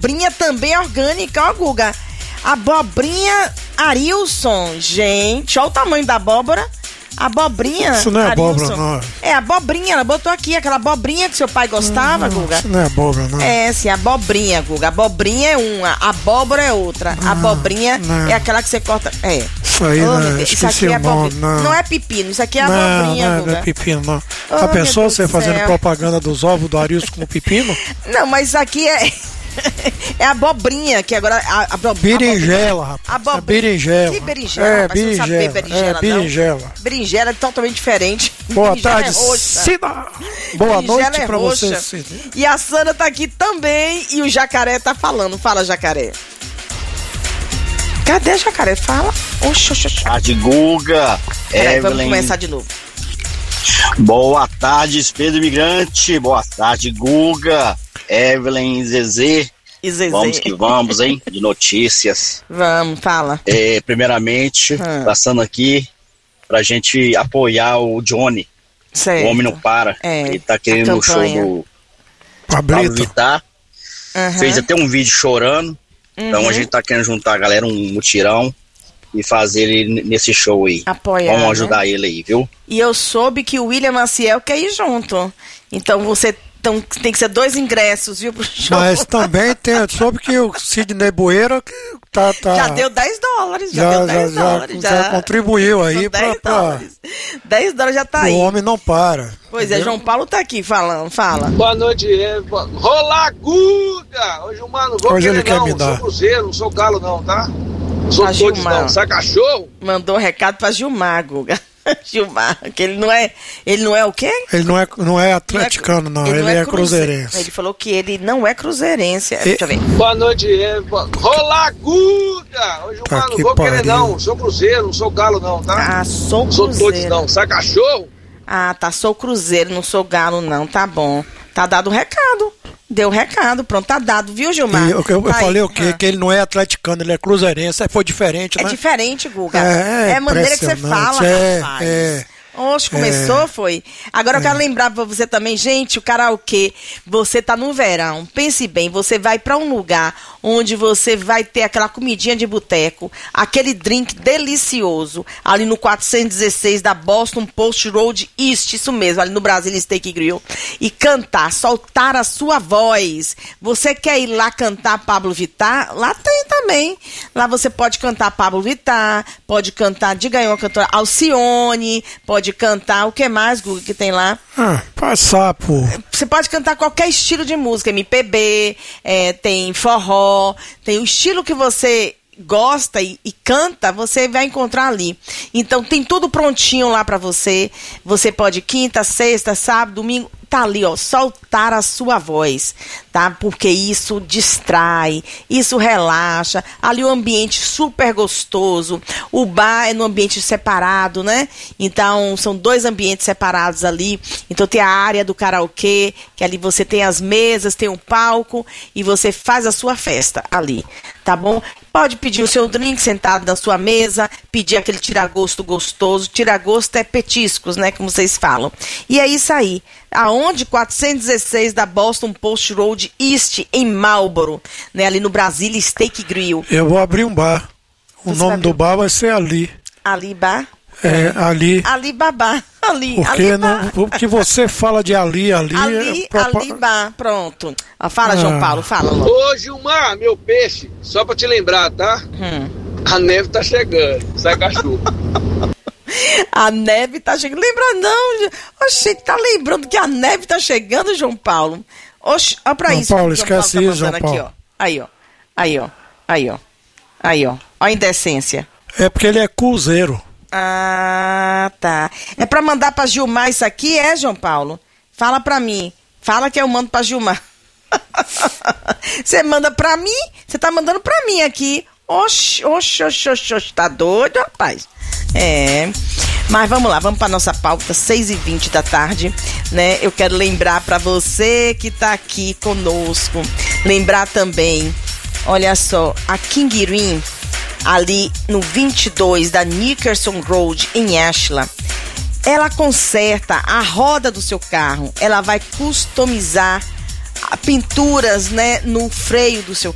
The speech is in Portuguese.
abobrinha também é orgânica, ó, Guga. Abobrinha Arilson, gente, olha o tamanho da abóbora. Abobrinha. Isso não é Arilson. abóbora, não. É abobrinha, ela botou aqui, aquela abobrinha que seu pai gostava, Guga. Isso não é abóbora, não. É, sim, abobrinha, Guga. Abobrinha é uma, abóbora é outra. Abobrinha não. é aquela que você corta. É. Isso aí, não, isso aqui esqueci é o nome, abobrinha. Não é pepino, isso aqui é não, abobrinha, não, Guga. não é pepino, não. Oh, A pessoa, meu você Deus do fazendo céu. propaganda dos ovos do Arilson com pepino? Não, mas isso aqui é. É abobrinha, que agora. Berinjela, rapaz. Berinjela. Que berinjela? Rapaz, você não sabe ver berinjela, berinjela. não. Berinjela é totalmente diferente. Boa Berinjela tarde, é roxa. Cida. Boa noite pra roxa. você, Cida. E a Sandra tá aqui também e o Jacaré tá falando. Fala, Jacaré. Cadê a Jacaré? Fala. Oxi. Tarde, Guga. Peraí, vamos Evelyn. começar de novo. Boa tarde, Pedro Imigrante. Boa tarde, Guga. Evelyn, Zezé. E Zezé. Vamos que vamos, hein? De notícias. Vamos, fala. Primeiramente, passando aqui pra gente apoiar o Johnny. Certo. O Homem Não Para. Ele tá querendo o show do Pablo Vittar. Fez até um vídeo chorando. Então a gente tá querendo juntar a galera, um mutirão, e fazer ele nesse show aí. Apoiar, vamos ajudar, né? Ele aí, viu? E eu soube que o William Maciel quer ir junto. Então tem que ser 2 ingressos, viu, pro show. Mas também soube que o Sidney Bueira tá... Já deu $10, já contribuiu aí pra... $10 já tá aí. O homem não para. Pois é, João Paulo tá aqui falando, fala. Boa noite, Rolá Guga! Hoje o mano, vou Hoje ele quer me não, dar. sou Cruzeiro, não sou Galo não, tá? Não sou todos não, sai cachorro? Mandou recado pra Gilmar, Guga. Gilmar, que ele não é o quê? Ele não é atleticano, não. Ele é cruzeirense. Ele falou que ele não é cruzeirense. Deixa eu ver. Boa noite, Rolá Guga! Hoje o mano, vou querer não, sou Cruzeiro, não sou Galo não, tá? Ah, sou Cruzeiro. Cruzeiro. Sou todos não, sai cachorro? Ah, tá, sou Cruzeiro, não sou Galo não, tá bom. Tá dado o recado. Deu o recado, pronto, tá dado, viu, Gilmar? Eu falei o quê? Que ele não é atleticano, ele é cruzeirense, aí foi diferente, né? É diferente, Guga. É a maneira que você fala, rapaz. Oxe, começou, foi? Agora eu quero lembrar pra você também, gente, o karaokê, você tá no verão, pense bem, você vai pra um lugar onde você vai ter aquela comidinha de boteco, aquele drink delicioso, ali no 416 da Boston Post Road East, isso mesmo, ali no Brasília Steak Grill, e cantar, soltar a sua voz. Você quer ir lá cantar Pablo Vittar? Lá tem também. Lá você pode cantar Pablo Vittar, pode cantar, diga aí uma cantora, Alcione, pode cantar, o que mais, Guga, que tem lá? Passar, pô. Você pode cantar qualquer estilo de música, MPB, tem forró, tem o estilo que você gosta e canta, você vai encontrar ali. Então tem tudo prontinho lá pra você. Você pode quinta, sexta, sábado, domingo, tá ali, ó, soltar a sua voz, tá? Porque isso distrai, isso relaxa. Ali o ambiente super gostoso. O bar é no ambiente separado, né? Então são 2 ambientes separados ali. Então tem a área do karaokê, que ali você tem as mesas, tem um palco e você faz a sua festa ali, tá bom? Pode pedir o seu drink sentado na sua mesa, pedir aquele tira-gosto gostoso. Tira-gosto é petiscos, né? Como vocês falam. E é isso aí. Aonde? 416 da Boston Post Road East, em Marlboro, né? Ali no Brasília Steak Grill. Eu vou abrir um bar. O nome do bar vai ser Ali. Ali Bar? Ali. Ali Babá. Ali. Porque Ali o que você fala de Ali Ali Bar. Pronto. Fala, João Paulo, fala. Ô, Gilmar, meu peixe, só pra te lembrar, tá? A neve tá chegando, sai cachorro. A neve tá chegando. Lembra não? Oxe, tá lembrando que a neve tá chegando, João Paulo? Oxe, olha pra isso. Paulo, esquece isso, João Paulo. Aqui, ó. Aí, ó. Olha a indecência. É porque ele é cruzeiro. Ah, tá. É pra mandar pra Gilmar isso aqui, João Paulo? Fala pra mim. Fala que eu mando pra Gilmar. Você manda pra mim? Você tá mandando pra mim aqui. Oxe, tá doido, rapaz? Mas vamos lá, vamos pra nossa pauta, 6h20 da tarde, né? Eu quero lembrar pra você que tá aqui conosco, lembrar também, olha só, a Kingirim, ali no 22 da Nickerson Road, em Ashland, ela conserta a roda do seu carro, ela vai customizar pinturas, né, no freio do seu